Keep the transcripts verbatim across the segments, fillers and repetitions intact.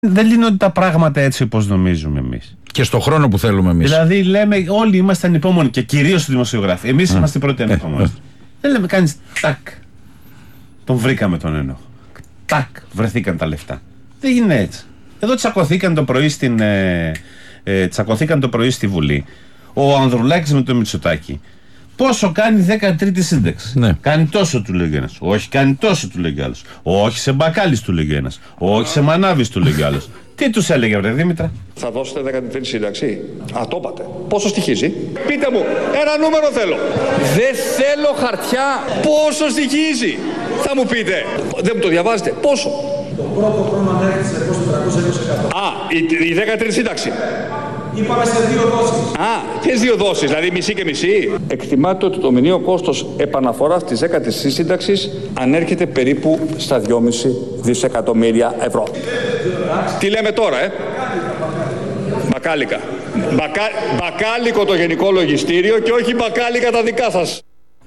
Δεν λύνονται τα πράγματα έτσι όπως νομίζουμε εμείς. Και στο χρόνο που θέλουμε εμείς. Δηλαδή, λέμε, όλοι είμαστε ανυπόμονοι και κυρίως οι δημοσιογράφοι. Εμείς mm. είμαστε οι πρώτοι ανυπόμονοι. Mm. Δεν λέμε, κάνεις τάκ. Τον βρήκαμε τον ένοχο. Τάκ, βρεθήκαν τα λεφτά. Δεν γίνεται έτσι. Εδώ τσακωθήκαν το πρωί στην, ε, ε, τσακωθήκαν το πρωί στη Βουλή. Ο Ανδρουλάκης με το Μητσοτάκη. Πόσο κάνει δέκατη τρίτη σύνταξη. Ναι. Κάνει τόσο, του λέγει ένας. Όχι, κάνει τόσο, του λέγει άλλος. Όχι σε Μπακάλης, του λέγει ένας. Όχι σε Μανάβης, του λέγει άλλος. Τι τους έλεγε, βρε Δήμητρα? Θα δώσετε δέκατη τρίτη σύνταξη? Α, το είπατε. Πόσο στοιχίζει? Πείτε μου, ένα νούμερο θέλω. Δεν θέλω χαρτιά. Πόσο στοιχίζει? Θα μου πείτε. Δεν μου το διαβάζετε. Πόσο? Το πρώτο χρόνο ανέρχεται σε τετρακόσια είκοσι τοις εκατό. Α, η, η δέκατη τρίτη σύνταξη. Είπαμε σε δύο δόσεις. Α, ποιες δύο δόσεις, δηλαδή μισή και μισή? Εκτιμάται ότι το μηνιαίο κόστος επαναφοράς της δέκατης σύνταξης ανέρχεται περίπου στα δυόμισι δισεκατομμύρια ευρώ. Τι λέμε τώρα, ε? Μπακάλικα. Μπακα... Μπακάλικο το γενικό λογιστήριο και όχι μπακάλικα τα δικά σας.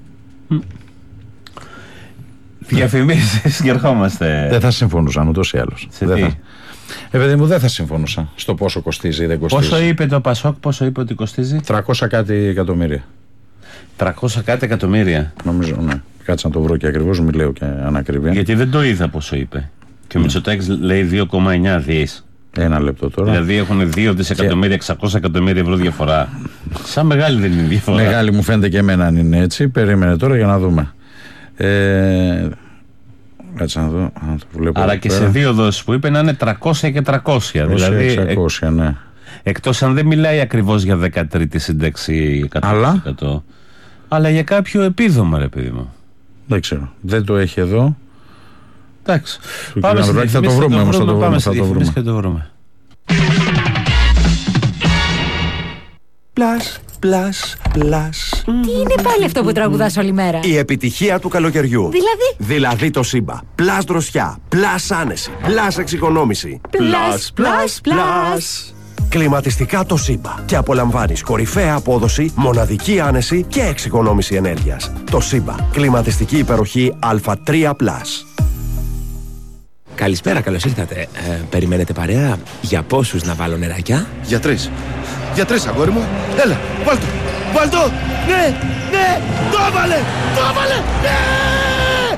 Διαφημίσεις και ερχόμαστε. Δεν θα συμφωνούσαν ούτως ή άλλως. Σε δεν τι? θα... Ε, παιδί μου, δεν θα συμφωνούσα στο πόσο κοστίζει ή δεν κοστίζει. Πόσο είπε το Πασόκ, πόσο είπε ότι κοστίζει? τριακόσια κάτι εκατομμύρια. τριακόσια κάτι εκατομμύρια. Νομίζω, ναι. Κάτσε να το βρω και ακριβώς, μην λέω και ανακριβία. Γιατί δεν το είδα πόσο είπε. Και ο Μητσοτάκης λέει δύο κόμμα εννιά δις. Ένα λεπτό τώρα. Δηλαδή έχουν δύο δισεκατομμύρια, εξακόσια εκατομμύρια ευρώ διαφορά. Σαν μεγάλη δεν είναι η διαφορά. Μεγάλη μου φαίνεται και εμένα αν είναι έτσι. Περίμενε τώρα για να δούμε. Ε... Κάτσε να δω. Να το βλέπω. Άρα και πέρα. σε δύο δόσεις που είπε να είναι τριακόσια και τριακόσια. Δηλαδή, εξακόσια, ναι. Εκτός αν δεν μιλάει ακριβώς για δέκατη τρίτη σύνταξη εκατό τοις εκατό. Αλλά? Αλλά για κάποιο επίδομα, ρε παιδί μου. Δεν ξέρω. Δεν το έχει εδώ. Εντάξει. Πάμε στη διαφημίσεις, θα το βρούμε όμως. Θα το βρούμε. Θα το βρούμε. Και το βρούμε. Πλάς, πλάς, πλάς. Τι είναι πάλι αυτό που τραγουδάς όλη μέρα? Η επιτυχία του καλοκαιριού. Δηλαδή? Δηλαδή το Σύμπα. Πλάς δροσιά, πλάς άνεση, πλάς εξοικονόμηση. Πλάς, πλάς, πλάς. Κλιματιστικά το Σύμπα. Και απολαμβάνεις κορυφαία απόδοση, μοναδική άνεση και εξοικονόμηση ενέργειας. Το Σύμπα. Κλιματιστική υπεροχή Α τρία πλάς. Καλησπέρα, καλώς ήρθατε. Ε, περιμένετε παρέα? Για πόσους να βάλω νεράκια? Για τρεις. Για τρεις, αγόρι μου. Έλα, βάλ' το. Βάλ' το. Ναι, ναι. Το έβαλε. Το έβαλε. Ναι.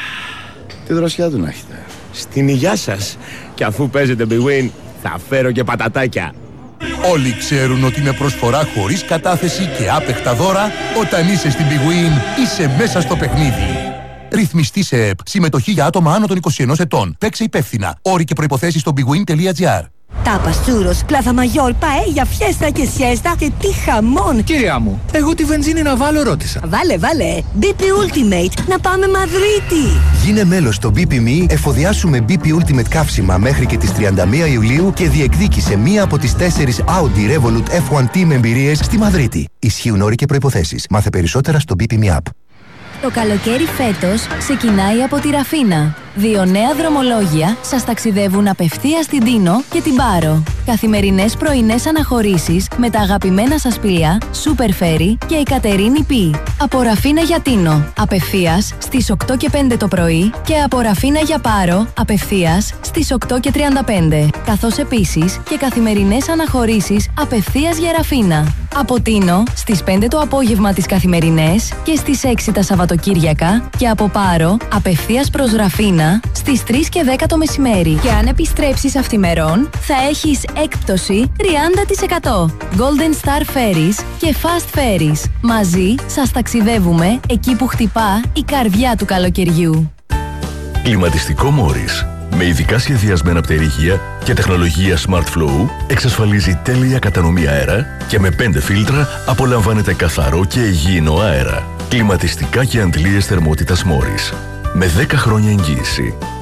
Τι δροσιά του να έχετε. Στην υγειά σας. Και αφού παίζετε Big Win, θα φέρω και πατατάκια. Όλοι ξέρουν ότι με προσφορά χωρίς κατάθεση και άπεχτα δώρα, όταν είσαι στην Big Win, είσαι μέσα στο παιχνίδι. Ρυθμιστή σε ΕΠ. Συμμετοχή για άτομα άνω των είκοσι ενός ετών. Παίξε υπεύθυνα. Όροι και προϋποθέσεις στο bigwin τελεία gr. Τάπας, τσούρος, πλάθα μαγιόρ, παέλια, φιέστα και σιέστα και τι χαμόν! Κυρία μου, εγώ τη βενζίνη να βάλω ρώτησα. Βάλε, βάλε! μπι πι Ultimate, να πάμε Μαδρίτη! Γίνε μέλος στο μπι πι εμ ι, εφοδιάσου με μπι πι Ultimate καύσιμα μέχρι και τις τριάντα μία Ιουλίου και διεκδίκησε μία από τις τέσσερις Audi Revolut εφ ουάν Team εμπειρίες στη Μαδρίτη. Ισχύουν όροι και προϋποθέσεις. Μάθε περισσότερα στο μπι πι εμ ι App. Το καλοκαίρι φέτος ξεκινάει από τη Ραφίνα. Δύο νέα δρομολόγια σας ταξιδεύουν απευθείας στην Τίνο και την Πάρο. Καθημερινές πρωινές αναχωρήσεις με τα αγαπημένα σας πλοία Super Ferry και η Κατερίνη Πι. Από Ραφίνα για Τίνο, απευθείας στις οκτώ και πέντε το πρωί και από Ραφίνα για Πάρο, απευθείας στις οκτώ και τριάντα πέντε. Καθώς επίσης και καθημερινές αναχωρήσεις απευθείας για Ραφίνα. Από Τίνο στις πέντε το απόγευμα τις καθημερινές και στις έξι τα Σαββατοκύριακα και από Πάρο απευθείας προς Ραφίνα στις τρεις και δέκα το μεσημέρι. Και αν επιστρέψεις αυθημερών θα έχεις έκπτωση τριάντα τοις εκατό. Golden Star Ferries και Fast Ferries. Μαζί σας ταξιδεύουμε εκεί που χτυπά η καρδιά του καλοκαιριού. Κλιματιστικό Μόρις. Με ειδικά σχεδιασμένα πτερίγια και τεχνολογία Smart Flow εξασφαλίζει τέλεια κατανομή αέρα και με πέντε φίλτρα απολαμβάνετε καθαρό και υγιεινό αέρα. Κλιματιστικά και αντλίες θερμότητας Μόρις. Με δέκα χρόνια εγγύηση.